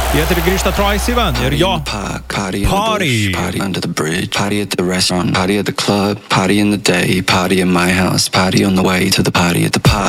Į eterį grįžta Troye Sivan ir jo Party under the bridge, party at the restaurant, party at the club, party in the day, party in my house, party on the way to the party at the park.